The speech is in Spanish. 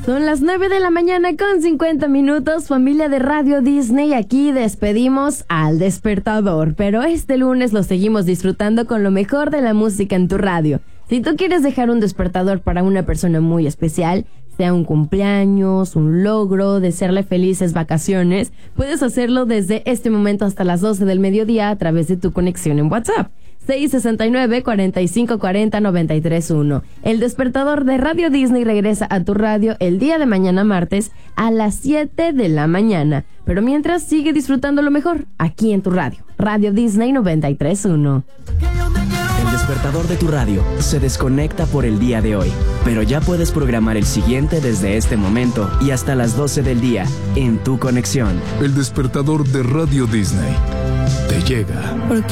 Son las 9 de la mañana con 50 minutos, familia de Radio Disney. Aquí despedimos al despertador, pero este lunes lo seguimos disfrutando con lo mejor de la música en tu radio. Si tú quieres dejar un despertador para una persona muy especial, sea un cumpleaños, un logro, desearle felices vacaciones, puedes hacerlo desde este momento hasta las 12 del mediodía a través de tu conexión en WhatsApp. 669-4540-931. El despertador de Radio Disney regresa a tu radio el día de mañana martes a las 7 de la mañana. Pero mientras, sigue disfrutando lo mejor aquí en tu radio. Radio Disney 93.1. El despertador de tu radio se desconecta por el día de hoy, pero ya puedes programar el siguiente desde este momento y hasta las 12 del día en tu conexión. El despertador de Radio Disney te llega.